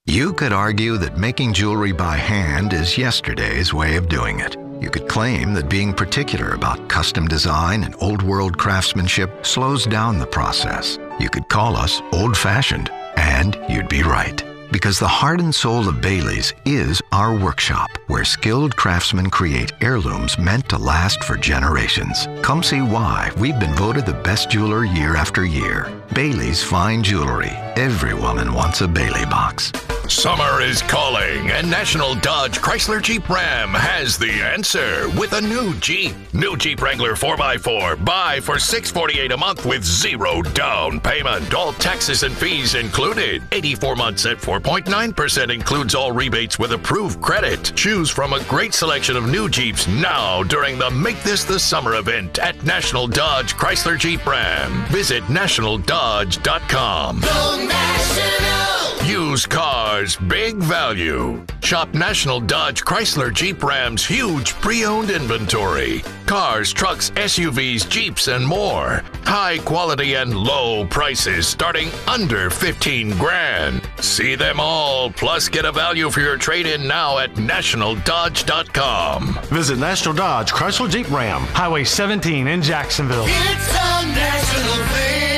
You could argue that making jewelry by hand is yesterday's way of doing it. You could claim that being particular about custom design and old-world craftsmanship slows down the process. You could call us old-fashioned, and you'd be right. Because the heart and soul of Bailey's is our workshop, where skilled craftsmen create heirlooms meant to last for generations. Come see why we've been voted the best jeweler year after year. Bailey's Fine Jewelry. Every woman wants a Bailey box. Summer is calling, and National Dodge Chrysler Jeep Ram has the answer with a new Jeep. New Jeep Wrangler 4x4. Buy for $648 a month with zero down payment. All taxes and fees included. 84 months at 4.9% includes all rebates with approved credit. Choose from a great selection of new Jeeps now during the Make This the Summer event at National Dodge Chrysler Jeep Ram. Visit nationaldodge.com. Go National! Used cars, big value. Shop National Dodge Chrysler Jeep Ram's huge pre-owned inventory. Cars, trucks, SUVs, Jeeps, and more. High quality and low prices starting under $15,000. See them all, plus get a value for your trade-in now at nationaldodge.com. Visit National Dodge Chrysler Jeep Ram, Highway 17 in Jacksonville. It's a national thing.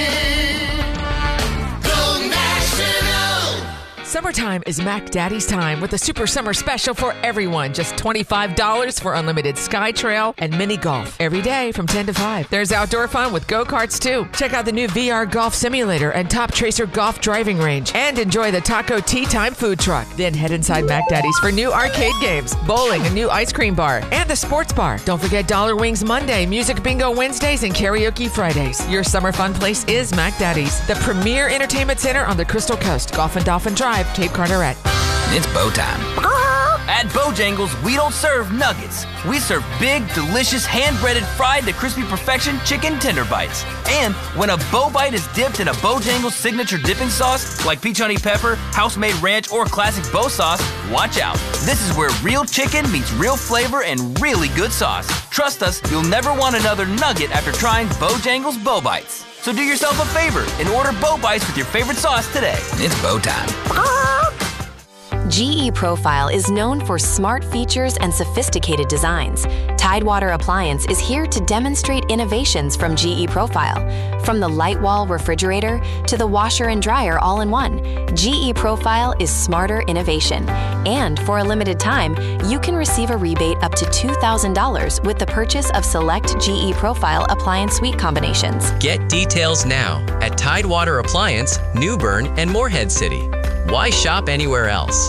Go National! Summertime is Mac Daddy's time with a super summer special for everyone. Just $25 for unlimited Sky Trail and mini golf every day from 10 to 5. There's outdoor fun with go-karts too. Check out the new VR Golf Simulator and Top Tracer Golf Driving Range and enjoy the Taco Tea Time food truck. Then head inside Mac Daddy's for new arcade games, bowling, a new ice cream bar, and the sports bar. Don't forget Dollar Wings Monday, Music Bingo Wednesdays, and Karaoke Fridays. Your summer fun place is Mac Daddy's, the premier entertainment center on the Crystal Coast. Golf and Dolphin Drive, Cape Carteret. It's bow time. At Bojangles, we don't serve nuggets. We serve big, delicious, hand-breaded, fried to crispy perfection chicken tender bites. And when a bow bite is dipped in a Bojangles signature dipping sauce, like peach honey pepper, house-made ranch, or classic bow sauce, watch out. This is where real chicken meets real flavor and really good sauce. Trust us, you'll never want another nugget after trying Bojangles Bow Bites. So do yourself a favor and order Bow Bites with your favorite sauce today. It's bow time. GE Profile is known for smart features and sophisticated designs. Tidewater Appliance is here to demonstrate innovations from GE Profile. From the light wall refrigerator to the washer and dryer all in one, GE Profile is smarter innovation. And for a limited time, you can receive a rebate up to $2,000 with the purchase of select GE Profile appliance suite combinations. Get details now at Tidewater Appliance, New Bern, and Morehead City. Why shop anywhere else?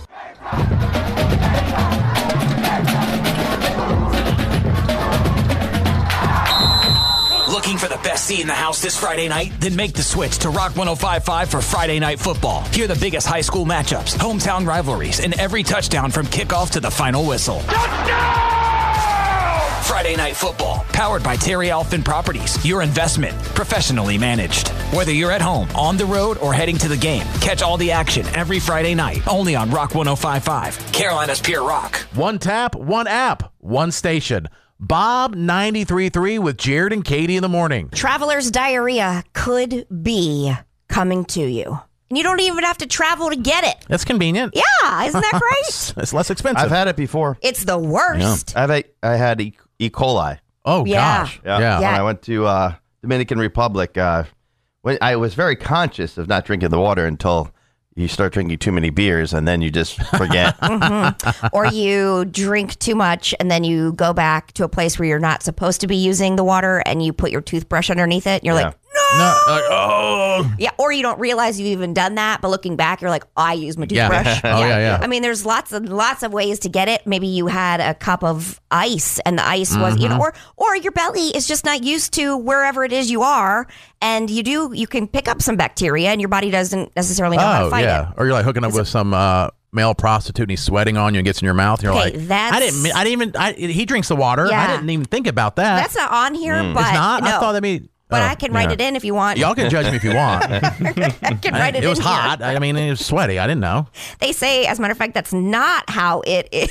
Looking for the best seat in the house this Friday night? Then make the switch to Rock 105.5 for Friday Night Football. Hear the biggest high school matchups, hometown rivalries, and every touchdown from kickoff to the final whistle. Touchdown! Friday Night Football, powered by Terry Alfin Properties. Your investment, professionally managed. Whether you're at home, on the road, or heading to the game, catch all the action every Friday night, only on Rock 105.5, Carolina's Pure Rock. One tap, one app, one station. Bob 93.3 with Jared and Katie in the morning. Traveler's diarrhea could be coming to you. And you don't even have to travel to get it. That's convenient. Yeah, isn't that great? It's less expensive. I've had it before. It's the worst. Yeah. I had E. coli. Oh, Yeah. gosh. Yeah. When I went to Dominican Republic, when I was very conscious of not drinking the water until you start drinking too many beers, and then you just forget. Or you drink too much, and then you go back to a place where you're not supposed to be using the water, and you put your toothbrush underneath it, and you're like, no! Oh. Yeah, or you don't realize you've even done that, but looking back, you're like, I use my toothbrush. Yeah. I mean, there's lots of ways to get it. Maybe you had a cup of ice, and the ice was, or your belly is just not used to wherever it is you are, and you can pick up some bacteria, and your body doesn't necessarily know how to fight it. Or you're like hooking up with some male prostitute, and he's sweating on you and gets in your mouth. And you're like, he drinks the water. Yeah. I didn't even think about that. That's not on here, but it's not. no. I thought but I can write it in if you want. Y'all can judge me if you want. I can write it in. It was here. hot. I mean, it was sweaty. I didn't know. They say, as a matter of fact, that's not how it is.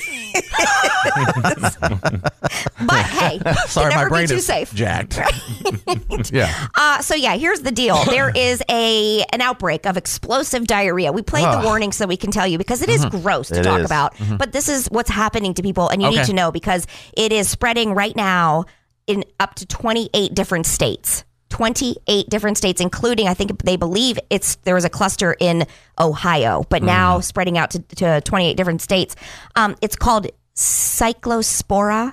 But hey, sorry, can never my brain be too is safe. jacked. Right? Yeah. So here's the deal. There is an outbreak of explosive diarrhea. We played the warning so we can tell you because it is gross to talk about. But this is what's happening to people, and you need to know because it is spreading right now in up to 28 different states. 28 different states, including, I think they believe there was a cluster in Ohio, but now spreading out to 28 different states. It's called cyclospora,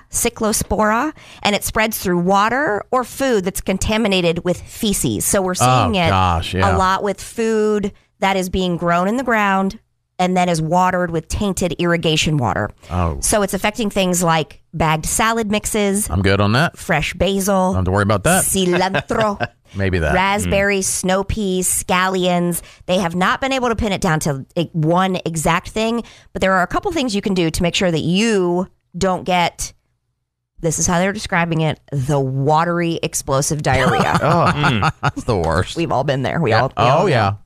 and it spreads through water or food that's contaminated with feces. So we're seeing a lot with food that is being grown in the ground and then is watered with tainted irrigation water. Oh. So it's affecting things like bagged salad mixes. I'm good on that. Fresh basil. Don't have to worry about that. Cilantro. Maybe that. Raspberries, snow peas, scallions. They have not been able to pin it down to one exact thing, but there are a couple things you can do to make sure that you don't get, this is how they're describing it, the watery explosive diarrhea. That's the worst. We've all been there. We all yeah.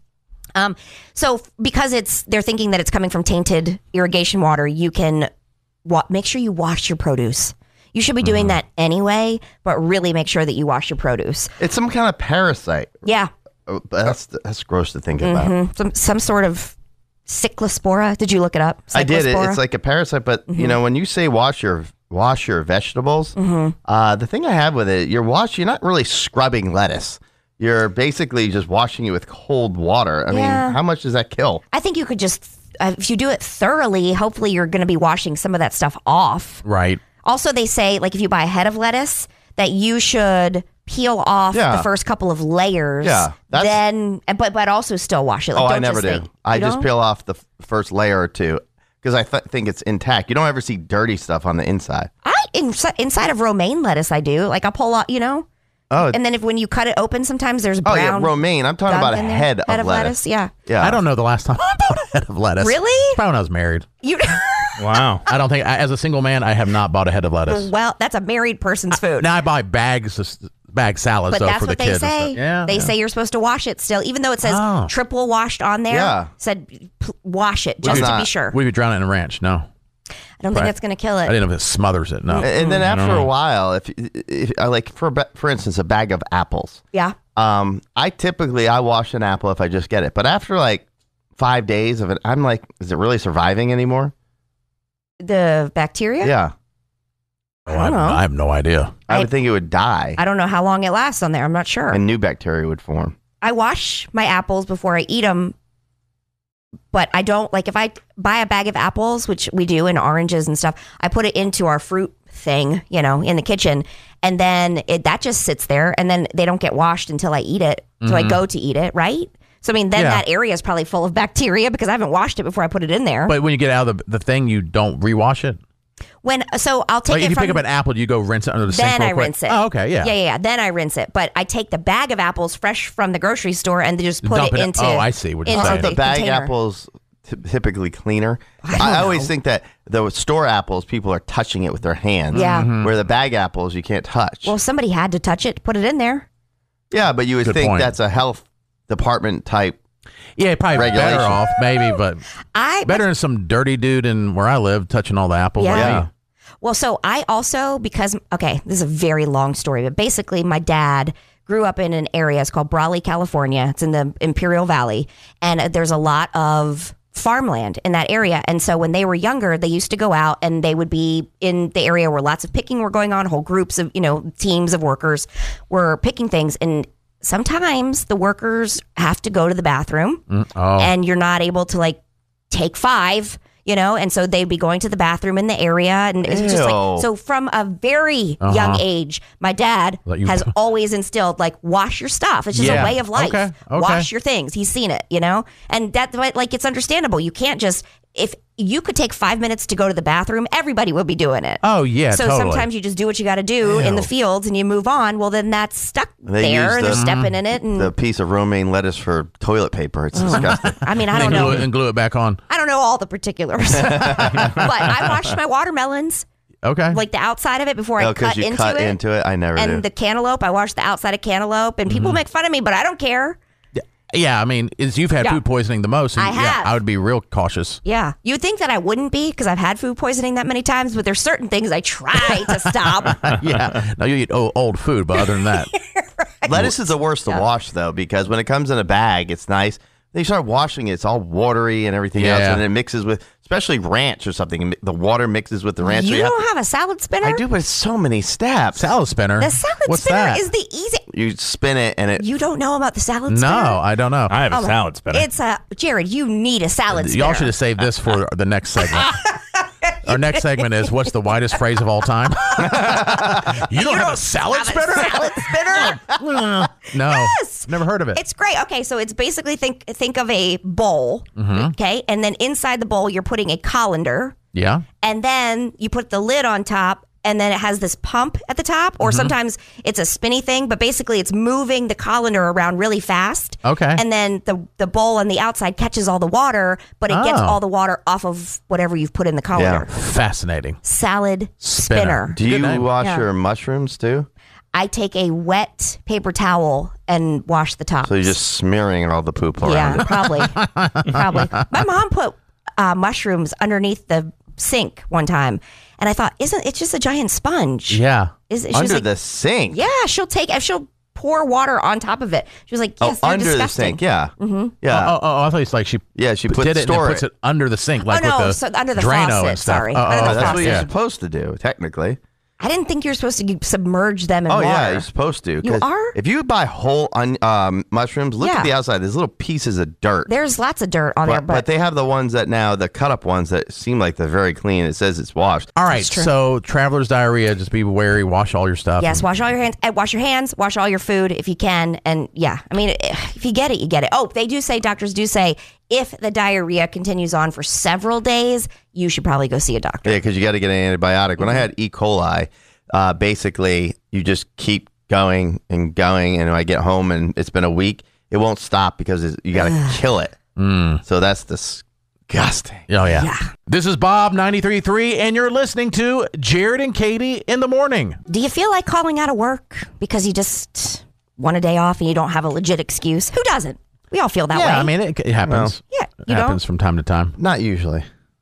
So because they're thinking that it's coming from tainted irrigation water, you can make sure you wash your produce. You should be doing that anyway, but really make sure that you wash your produce. It's some kind of parasite. Yeah. That's gross to think about. Some sort of cyclospora. Did you look it up? I did. It's like a parasite, but you know, when you say wash your vegetables, the thing I have with it, you're not really scrubbing lettuce. You're basically just washing it with cold water. I mean, how much does that kill? I think you could just, if you do it thoroughly, hopefully you're going to be washing some of that stuff off. Right. Also, they say, like, if you buy a head of lettuce, that you should peel off the first couple of layers. Yeah. But also still wash it. Like, I never do. I just peel off the first layer or two because I think it's intact. You don't ever see dirty stuff on the inside. Inside of romaine lettuce, I do. Like, I'll pull out, Oh, and then when you cut it open, sometimes there's brown. Oh yeah, romaine. I'm talking about a head of lettuce. Yeah. I don't know the last time I bought a head of lettuce. Really? Probably when I was married. Wow. I don't think, as a single man, I have not bought a head of lettuce. Well, that's a married person's food. Now I buy bag salads but that's for the what kids. They say. Yeah, they say you're supposed to wash it still, even though it says triple washed on there. Yeah. Said wash it just to be sure. We would drown it in a ranch. No. I don't think that's going to kill it. I didn't know if it smothers it. No. And then after a while, if I like, for instance, a bag of apples. Yeah. I typically wash an apple if I just get it, but after like 5 days of it, I'm like, is it really surviving anymore? The bacteria? Yeah. I have no idea. I would think it would die. I don't know how long it lasts on there. I'm not sure. And new bacteria would form. I wash my apples before I eat them. But I don't, like, if I buy a bag of apples, which we do, and oranges and stuff, I put it into our fruit thing, in the kitchen, and then that just sits there, and then they don't get washed until I eat it. So I go to eat it, right? So, I mean, then that area is probably full of bacteria because I haven't washed it before I put it in there. But when you get out of the thing, you don't rewash it? So I'll take it if you pick up an apple, do you go rinse it under the sink Then real I quick? rinse it. Oh, okay, yeah. Yeah. Then I rinse it. But I take the bag of apples fresh from the grocery store and just put it into... Oh, I see what you're saying. The bag apples typically cleaner. I always think that the store apples, people are touching it with their hands. Yeah. Where the bag apples, you can't touch. Well, somebody had to touch it, put it in there. Yeah, but you would think that's a health department type. Yeah, probably better off, maybe, but better than some dirty dude in where I live touching all the apples. Yeah. Like me. Well, so I also, this is a very long story, but basically my dad grew up in an area, it's called Brawley, California. It's in the Imperial Valley, and there's a lot of farmland in that area. And so when they were younger, they used to go out and they would be in the area where lots of picking were going on, whole groups of, teams of workers were picking things. And sometimes the workers have to go to the bathroom and you're not able to take 5, and so they'd be going to the bathroom in the area. And it's just so from a very young age, my dad has always instilled, wash your stuff. It's just a way of life. Okay. Wash your things. He's seen it, and that, it's understandable. You can't just, if you could take 5 minutes to go to the bathroom, everybody would be doing it. Oh, yeah, So totally. sometimes you just do what you got to do in the fields and you move on. Well, then that's stuck there and they're stepping in it. And the piece of romaine lettuce for toilet paper. It's disgusting. I mean, I don't know. And glue it back on. I don't know all the particulars. But I washed my watermelons. Okay. Like the outside of it before I cut into it. I never do. And the cantaloupe, I wash the outside of cantaloupe, and people make fun of me, but I don't care. Yeah, I mean, you've had food poisoning the most. And I have. I would be real cautious. Yeah. You'd think that I wouldn't be because I've had food poisoning that many times, but there's certain things I try to stop. Yeah. No, you eat old food, but other than that. Right. Lettuce is the worst to wash, though, because when it comes in a bag, it's nice. Then you start washing it, it's all watery and everything else, and it mixes with, especially ranch or something. The water mixes with the ranch. You don't have a salad spinner? I do, but it's so many steps. Salad spinner? The salad spinner is the easy. You spin it and it. You don't know about the salad spinner? No, I don't know. I have a salad spinner. It's Jared, you need a salad spinner. Y'all should have saved this for the next segment. Our next segment is, what's the widest phrase of all time? You don't have a salad spinner? Salad spinner? No. Yes. Never heard of it. It's great. Okay, so it's basically think of a bowl, okay? And then inside the bowl, you're putting a colander. Yeah. And then you put the lid on top, and then it has this pump at the top, or sometimes it's a spinny thing, but basically it's moving the colander around really fast. Okay. And then the bowl on the outside catches all the water, but it gets all the water off of whatever you've put in the colander. Yeah. Fascinating. Salad spinner. Do you wash your mushrooms too? I take a wet paper towel and wash the top. So you're just smearing all the poop around Yeah, it. probably. My mom put mushrooms underneath the sink one time, and I thought, it's just a giant sponge? Yeah. It's Under just like, the sink? Yeah, she'll pour water on top of it. She was like, yes, they're under disgusting. the sink, yeah. Mm-hmm. Yeah. Oh, I thought it's like she puts did it and then puts it under the sink, like no, with the so under the Drano faucet, and stuff. sorry. Oh, Under the that's what faucet. you're supposed to do, technically. I didn't think you were supposed to submerge them in water. Yeah, you're supposed to. You 'cause are? If you buy whole mushrooms, look at the outside. There's little pieces of dirt. There's lots of dirt on there, But they have the ones that now, the cut up ones that seem like they're very clean. It says it's washed. All right, so traveler's diarrhea, just be wary, wash all your stuff. Yes, wash all your hands. Wash your hands. Wash all your food if you can. And yeah, I mean, if you get it, you get it. Oh, doctors do say, if the diarrhea continues on for several days, you should probably go see a doctor. Yeah, because you got to get an antibiotic. When I had E. coli, basically you just keep going, and when I get home and it's been a week, it won't stop because you got to kill it. So that's disgusting. Oh, yeah. This is Bob 93.3, and you're listening to Jared and Katie in the morning. Do you feel like calling out of work because you just want a day off and you don't have a legit excuse? Who doesn't? We all feel that way. Yeah, I mean, it happens. It happens from time to time. Not usually.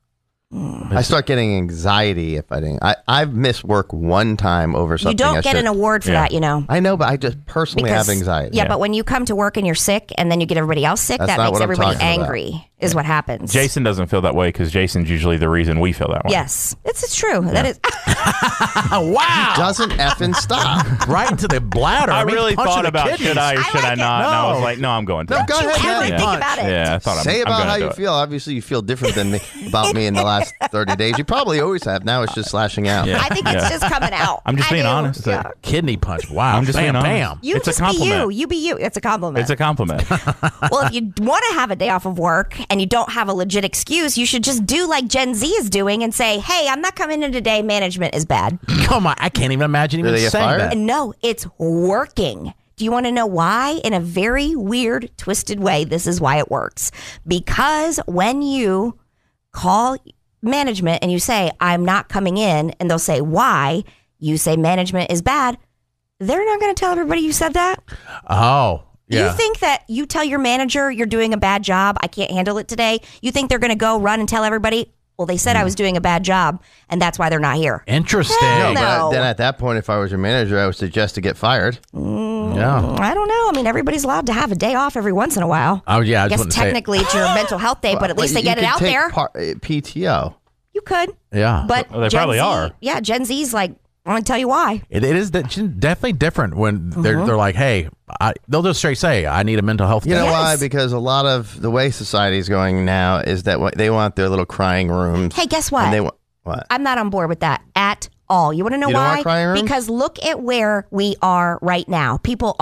I start getting anxiety if I didn't. I've missed work one time over something. You don't get an award for that, you know. I know, but I just personally have anxiety. Yeah, but when you come to work and you're sick and then you get everybody else sick, That's that not makes what I'm everybody talking about. angry, is what happens. Jason doesn't feel that way because Jason's usually the reason we feel that way. Yes, it's true. That is. Wow. He doesn't effing stop. Right into the bladder. I mean, really punch thought in the about kidneys. should I or should I not? And I was like, no, I'm going to. No, go ahead. Ever man. think about it? Yeah, I thought Say I'm about gonna how do you it. feel. Obviously, you feel different than me about me in the last 30 days. You probably always have. Now it's just slashing out. Yeah. I think it's just coming out. I'm just I being do. honest. It's a kidney punch. Wow. I'm just bam, being honest. bam. You It's a just be you. compliment. You be you. It's a compliment. It's a compliment. Well, if you want to have a day off of work and you don't have a legit excuse, you should just do like Gen Z is doing and say, hey, I'm not coming in today. Management is bad. Come on. I can't even imagine Did even they get saying fired? that. And no, it's working. Do you want to know why? In a very weird, twisted way, this is why it works. Because when you call management and you say, I'm not coming in, and they'll say, why? You say management is bad. They're not going to tell everybody you said that. Oh, yeah. You think that you tell your manager you're doing a bad job, I can't handle it today. You think they're going to go run and tell everybody, well, they said I was doing a bad job, and that's why they're not here. Interesting. Hell But no. then at that point, if I was your manager, I would suggest to get fired. Yeah. I don't know. I mean, everybody's allowed to have a day off every once in a while. Oh, yeah. I I just guess wouldn't say it. technically it's your mental health day, but at least they get it out there. PTO. You could. Yeah. But Well, they Gen probably Z, are. Yeah, Gen Z's like, I'm going to tell you why. It is definitely different when they're like, hey, they'll just straight say, I need a mental health You day. know why? Because a lot of the way society is going now is that they want their little crying rooms. Hey, guess what? And they want what? I'm not on board with that at all. You want to know You don't why? want crying rooms? Because look at where we are right now. People are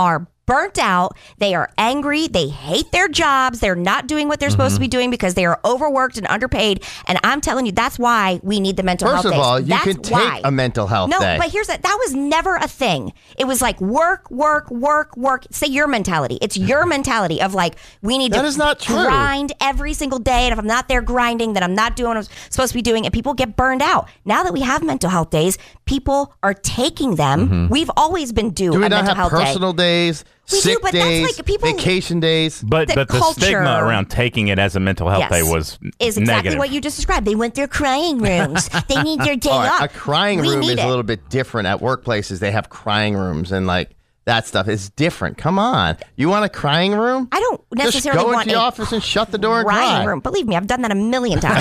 burnt out. They are angry. They hate their jobs. They're not doing what they're supposed to be doing because they are overworked and underpaid. And I'm telling you, that's why we need the mental health days. First of all, you That's can take a mental health day. No, but here's that was never a thing. It was like work. Say your mentality. It's your mentality of like, we need That is not true. grind every single day. And if I'm not there grinding, then I'm not doing what I'm supposed to be doing. And people get burned out. Now that we have mental health days, people are taking them. We've always been due Do we a not mental have health personal day. days, We sick do, but days, that's like people, vacation days? But the culture stigma around taking it as a mental health day is was exactly negative. what you just described. They went their crying rooms. They need their day All right, off. a crying We room need is it. a little bit different at workplaces. They have crying rooms and like that stuff is different. Come on. You want a crying room? I don't necessarily Just go want into the a office and shut the door and crying cry. room. Believe me, I've done that a million times.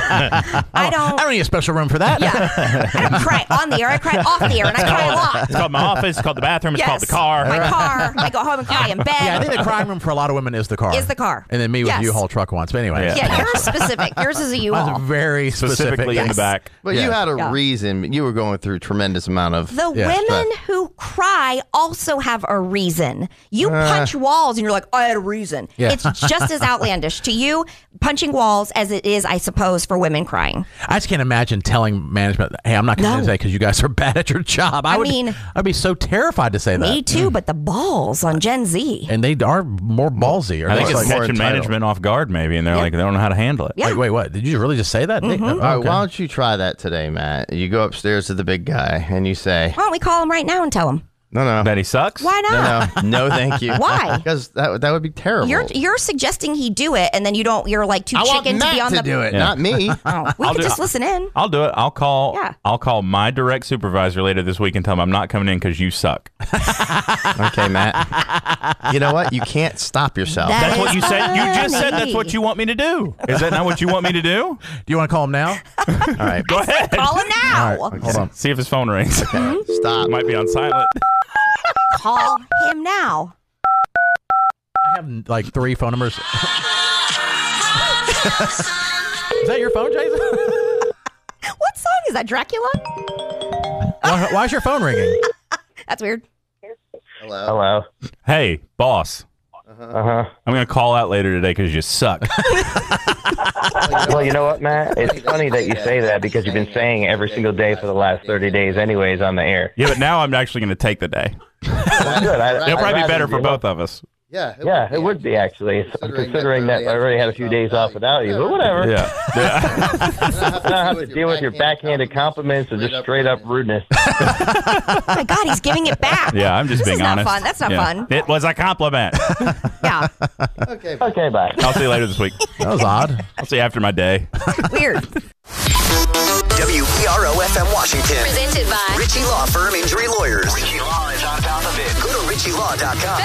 I don't need a special room for that. I don't cry on the air. I cry off the air, and I cry a lot. It's called my office. It's called the bathroom. It's called the Yes. car. My car. I go home and cry in bed. Yeah, I think the crying room for a lot of women is the car. Is the car. And then me with Yes. U-Haul truck once. But anyway. Yeah, yours specific. Yours is a U-Haul. Mine's very Specifically specific. in the back. But you had a reason. You were going through a tremendous amount of The women who cry also have a reason. You punch walls and you're like, I had a reason. Yeah. It's just as outlandish to you punching walls as it is, I suppose, for women crying. I just can't imagine telling management, hey, I'm not going to do that because you guys are bad at your job. I'd be so terrified to say that. Me too, but the balls on Gen Z. And they are more ballsy. Or I think more it's like- catching management off guard, maybe, and they're like, they don't know how to handle it. Yeah. Wait, what? Did you really just say that? Nick? All Oh, right, okay. why don't you try that today, Matt? You go upstairs to the big guy and you say, Why don't we call him right now and tell him? no. That he sucks? Why not? No, thank you. Why? Because that would be terrible. You're suggesting he do it, and then you're like too I want chicken to Matt be on to the. do it, not me. Oh, we could just listen in. I'll do it. I'll call. Yeah. I'll call my direct supervisor later this week and tell him I'm not coming in because you suck. Okay, Matt. You know what? You can't stop yourself. That's what you said. You just said that's what you want me to do. Is that not what you want me to do? Do you want to call him now? All right. Go ahead. Call him now. All right, hold on. See if his phone rings. Stop. Might be on silent. Call him now. I have like 3 phone numbers. Is that your phone, Jason? What song is that? Dracula? Why is your phone ringing? That's weird. Hello. Hey, boss. I'm going to call out later today because you suck. Well, you know what, Matt? It's funny that you say that because you've been saying it every single day for the last 30 days anyways on the air. Yeah, but now I'm actually going to take the day. Well, good. It'll probably be better for both of us. Yeah, it would be actually, considering that I already had a few days off without you, but whatever. Yeah. I don't have to deal with your backhanded compliments or just straight up rudeness. Oh my God, he's giving it back. Yeah, I'm just This being is not honest. fun. That's not Yeah. fun. It was a compliment. Yeah. Okay, bye. I'll see you later this week. That was odd. I'll see you after my day. Weird. WERO-FM Washington. Presented by Ritchie Law Firm Injury Lawyers. Ritchie Law is on top of it. Go to RitchieLaw.com.